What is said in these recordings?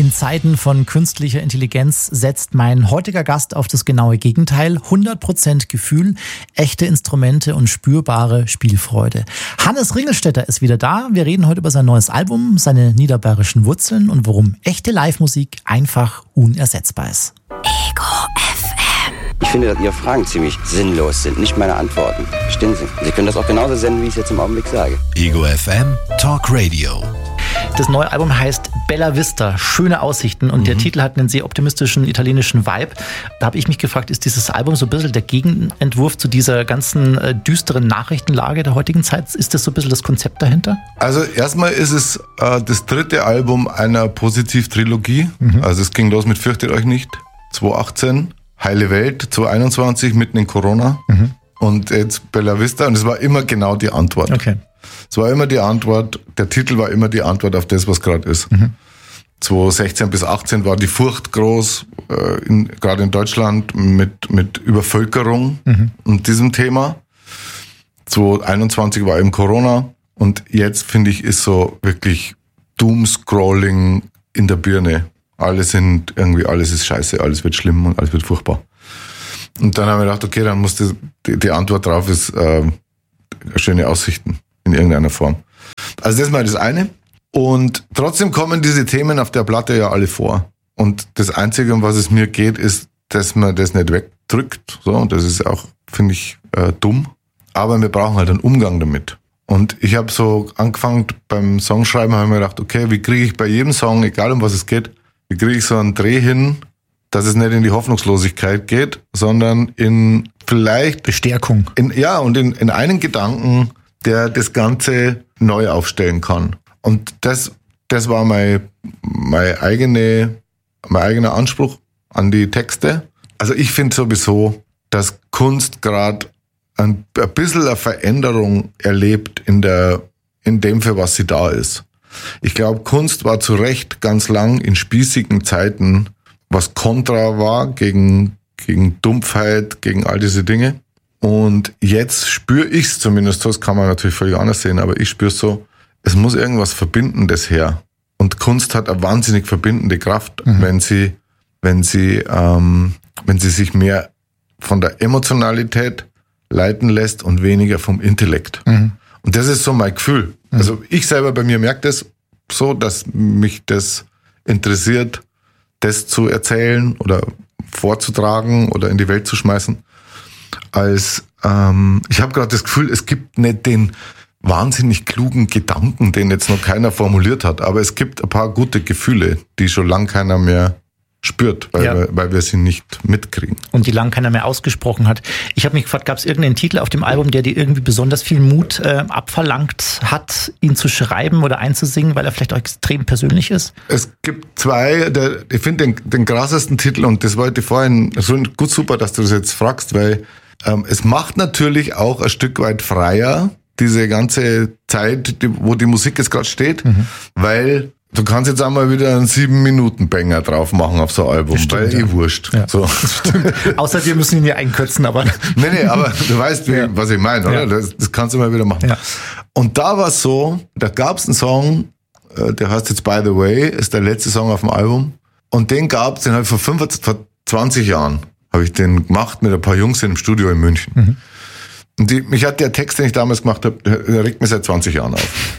In Zeiten von künstlicher Intelligenz setzt mein heutiger Gast auf das genaue Gegenteil. 100% Gefühl, echte Instrumente und spürbare Spielfreude. Hannes Ringelstetter ist wieder da. Wir reden heute über sein neues Album, seine niederbayerischen Wurzeln und warum echte Live-Musik einfach unersetzbar ist. Ego FM. Ich finde, dass Ihre Fragen ziemlich sinnlos sind, nicht meine Antworten. Verstehen Sie? Sie können das auch genauso senden, wie ich es jetzt im Augenblick sage. Ego FM Talk Radio. Das neue Album heißt Bella Vista, schöne Aussichten, und der Titel hat einen sehr optimistischen italienischen Vibe. Da habe ich mich gefragt, ist dieses Album so ein bisschen der Gegenentwurf zu dieser ganzen düsteren Nachrichtenlage der heutigen Zeit? Ist das so ein bisschen das Konzept dahinter? Also erstmal ist es das dritte Album einer Positiv-Trilogie. Also es ging los mit Fürchtet euch nicht, 2018, Heile Welt, 2021, mitten in Corona und jetzt Bella Vista, und es war immer genau die Antwort. Okay. Es war immer die Antwort, der Titel war immer die Antwort auf das, was gerade ist. 2016 bis 2018 war die Furcht groß, gerade in Deutschland mit Übervölkerung und diesem Thema. 2021 war eben Corona, und jetzt, finde ich, ist so wirklich Doomscrolling in der Birne. Alles ist scheiße, alles wird schlimm und alles wird furchtbar. Und dann haben wir gedacht, okay, dann muss die Antwort drauf ist schöne Aussichten in irgendeiner Form. Also das ist mal das eine. Und trotzdem kommen diese Themen auf der Platte ja alle vor. Und das Einzige, um was es mir geht, ist, dass man das nicht wegdrückt. So, und das ist auch, finde ich, dumm. Aber wir brauchen halt einen Umgang damit. Und ich habe so angefangen beim Songschreiben, habe ich mir gedacht, okay, wie kriege ich bei jedem Song, egal um was es geht, wie kriege ich so einen Dreh hin, dass es nicht in die Hoffnungslosigkeit geht, sondern in vielleicht Bestärkung. In einen Gedanken, der das Ganze neu aufstellen kann. Und das war mein eigener Anspruch an die Texte. Also ich finde sowieso, dass Kunst gerade ein bisschen eine Veränderung erlebt in dem, für was sie da ist. Ich glaube, Kunst war zu Recht ganz lang in spießigen Zeiten, was Kontra war gegen Dumpfheit, gegen all diese Dinge. Und jetzt spüre ich es zumindest so, das kann man natürlich völlig anders sehen, aber ich spüre es so, es muss irgendwas Verbindendes her. Und Kunst hat eine wahnsinnig verbindende Kraft, wenn sie sich mehr von der Emotionalität leiten lässt und weniger vom Intellekt. Und das ist so mein Gefühl. Also ich selber bei mir merke das so, dass mich das interessiert, das zu erzählen oder vorzutragen oder in die Welt zu schmeißen. Ich habe gerade das Gefühl, es gibt nicht den wahnsinnig klugen Gedanken, den jetzt noch keiner formuliert hat, aber es gibt ein paar gute Gefühle, die schon lang keiner mehr spürt, weil wir sie nicht mitkriegen. Und die lang keiner mehr ausgesprochen hat. Ich habe mich gefragt, gab es irgendeinen Titel auf dem Album, der dir irgendwie besonders viel Mut abverlangt hat, ihn zu schreiben oder einzusingen, weil er vielleicht auch extrem persönlich ist? Es gibt zwei, ich finde den krassesten Titel, und das wollte ich vorhin, gut, super, dass du das jetzt fragst, weil es macht natürlich auch ein Stück weit freier, diese ganze Zeit, wo die Musik jetzt gerade steht, weil du kannst jetzt einmal wieder einen 7-Minuten-Banger drauf machen auf so ein Album, stimmt, weil wurscht. Ja. So. Außer wir müssen ihn ja einkürzen, aber... Nee, aber du weißt, was ich meine, oder? Ja. Das kannst du mal wieder machen. Ja. Und da war es so, da gab es einen Song, der heißt jetzt By the Way, ist der letzte Song auf dem Album. Und den habe ich vor 20 Jahren, habe ich den gemacht mit ein paar Jungs in einem Studio in München. Und mich hat der Text, den ich damals gemacht habe, der regt mich seit 20 Jahren auf.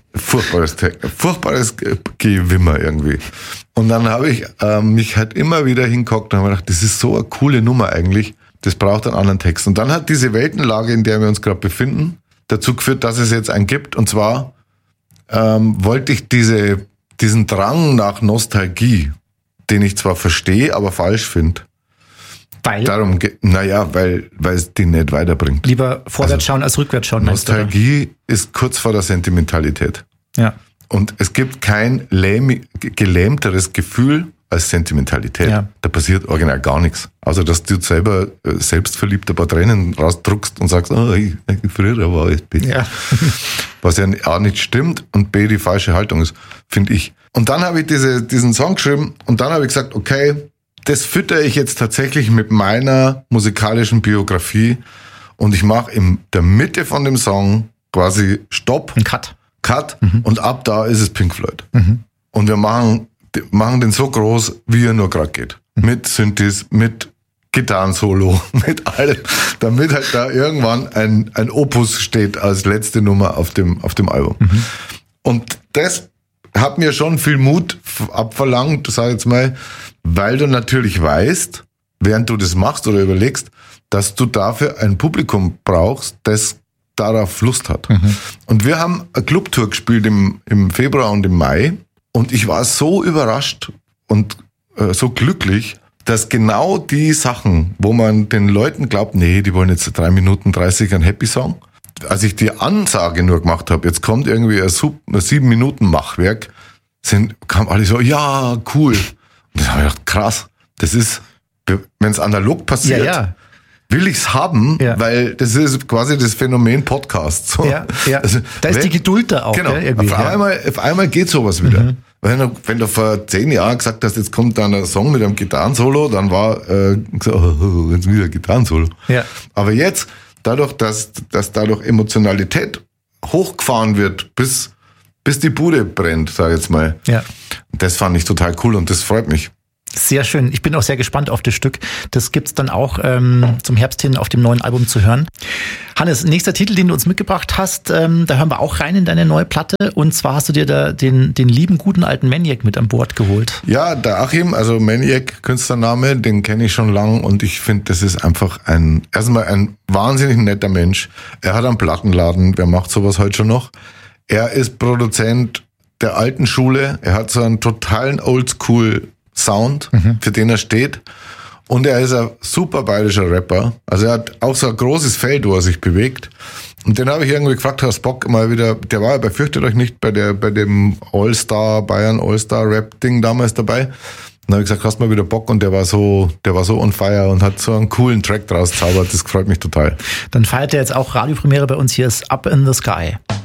Furchtbares Gewimmer irgendwie. Und dann habe ich mich halt immer wieder hingeguckt und habe gedacht, das ist so eine coole Nummer eigentlich, das braucht einen anderen Text. Und dann hat diese Weltenlage, in der wir uns gerade befinden, dazu geführt, dass es jetzt einen gibt. Und zwar wollte ich diesen Drang nach Nostalgie, den ich zwar verstehe, aber falsch finde. Weil? Weil es die nicht weiterbringt. Lieber vorwärts schauen als rückwärts schauen. Nostalgie ist kurz vor der Sentimentalität. Ja. Und es gibt kein gelähmteres Gefühl als Sentimentalität. Ja. Da passiert original gar nichts. Außer, dass du selber selbstverliebt ein paar Tränen rausdruckst und sagst, früher war ich besser. Ja. Was ja A nicht stimmt und B die falsche Haltung ist, finde ich. Und dann habe ich diesen Song geschrieben und dann habe ich gesagt, okay, das füttere ich jetzt tatsächlich mit meiner musikalischen Biografie, und ich mache in der Mitte von dem Song quasi Stopp. Ein Cut. Und ab da ist es Pink Floyd. Und wir machen die machen den so groß, wie er nur gerade geht. Mit Synthes, mit Gitarrensolo, mit allem, damit halt da irgendwann ein Opus steht als letzte Nummer auf dem Album. Und das hat mir schon viel Mut abverlangt, sag ich jetzt mal, weil du natürlich weißt, während du das machst oder überlegst, dass du dafür ein Publikum brauchst, das darauf Lust hat. Und wir haben eine Clubtour gespielt im Februar und im Mai und ich war so überrascht und so glücklich, dass genau die Sachen, wo man den Leuten glaubt, nee, die wollen jetzt 3 Minuten 30 einen Happy-Song. Als ich die Ansage nur gemacht habe, jetzt kommt irgendwie ein 7-Minuten-Machwerk, kam alle so, ja, cool. Und dann habe ich gedacht, krass, das ist, wenn es analog passiert, will ich's haben, weil das ist quasi das Phänomen Podcast. So. Ja. Also, da ist die Geduld da auch. Genau, irgendwie, auf einmal geht sowas wieder. Wenn du vor 10 Jahren gesagt hast, jetzt kommt dann ein Song mit einem Gitarrensolo, dann war jetzt wieder ein Gitarrensolo. Ja. Aber jetzt, dadurch, dass dadurch Emotionalität hochgefahren wird, bis die Bude brennt, sag ich jetzt mal. Ja. Das fand ich total cool und das freut mich. Sehr schön. Ich bin auch sehr gespannt auf das Stück. Das gibt's dann auch zum Herbst hin auf dem neuen Album zu hören. Hannes, nächster Titel, den du uns mitgebracht hast, da hören wir auch rein in deine neue Platte. Und zwar hast du dir da den lieben, guten alten Maniac mit an Bord geholt. Ja, der Achim, also Maniac, Künstlername, den kenne ich schon lang und ich finde, das ist einfach erstmal ein wahnsinnig netter Mensch. Er hat einen Plattenladen, wer macht sowas heute schon noch? Er ist Produzent der alten Schule, er hat so einen totalen Oldschool-Sound, für den er steht. Und er ist ein super bayerischer Rapper. Also er hat auch so ein großes Feld, wo er sich bewegt. Und den habe ich irgendwie gefragt, hast Bock mal wieder, der war ja bei Fürchtet euch nicht bei dem Bayern All-Star-Rap-Ding damals dabei. Dann habe ich gesagt, hast mal wieder Bock und der war so on fire und hat so einen coolen Track draus zaubert. Das freut mich total. Dann feiert er jetzt auch Radiopremiere bei uns. Hier ist Up in the Sky.